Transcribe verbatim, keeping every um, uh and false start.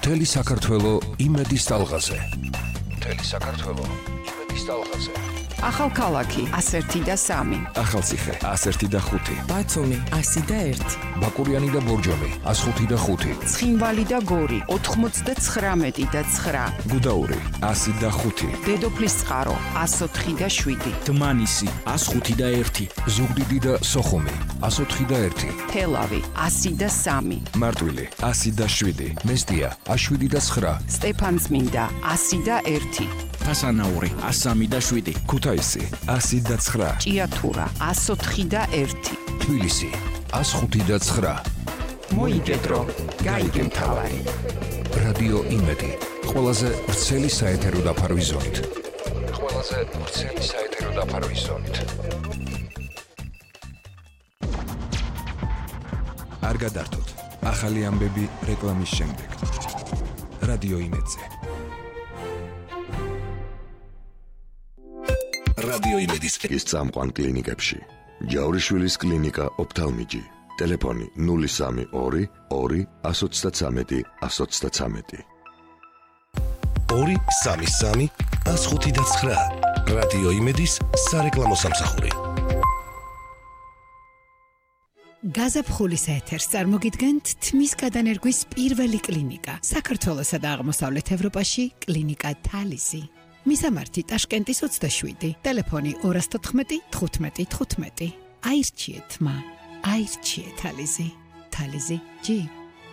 მთელი საქართველო იმედის ტალღაზე. მთელი საქართველო იმედის ტალღაზე. ახალქალაქი ასი და სამი. ახალციხე ასი და ხუთი. ბათუმი ასი და ერთი. ბაკურიანი და ბორჯომი ასი ხუთი და ხუთი. ცხინვალი და გორი ოთხმოცდაცხრამეტი და ცხრა. გუდაური ასი და ხუთი. დედოფლის წყარო ასი ოთხი და შვიდი. დმანისი ასი ხუთი და ერთი. ზუგდიდი და სოხუმი ასი ოთხი და ერთი. თელავი ასი და სამი. მარტვილი ასი და შვიდი. მესტია ას შვიდი და ცხრა. სტეფანწმინდა ასი და ერთი. ფასანაური ას სამი და შვიდი. ქუთაისი ასი და ცხრა. ჭიათურა ასი ოთხი და ერთი. თბილისი ას ხუთი და ცხრა. მოიგედრო გაიგე მთავარი. რადიო იმედი ყველაზე ვრცელი საეთერო დაფარვის ზონით. ყველაზე ვრცელი საეთერო დაფარვის ზონით. არ გადართოთ ახალი ამბები რეკლამის შემდეგ. რადიო იმედზე. რადიო იმედის ეს წამყვან კლინიკებში. ჯავრიშვილის კლინიკა ოფთალმიჯი. ტელეფონი ნული სამი ორი ორი ას ოცდათრამეტი ას ოცდათრამეტი. ორი სამი სამი ას ხუთი და ცხრა. რადიო იმედის სარეკლამო სამსახური. გაზაფხულის ეთერს წარმოგიდგენთ თმის გადანერგვის პირველი კლინიკა საქართველოსა და აღმოსავლეთ ევროპაში კლინიკა თალისი. მისამართი ტაშკენტის ოცდაშვიდი, ტელეფონი ორი თოთხმეტი თხუთმეტი თხუთმეტი. აირჩიეთ მა, აირჩიეთ თალისი. თალისი ჯი.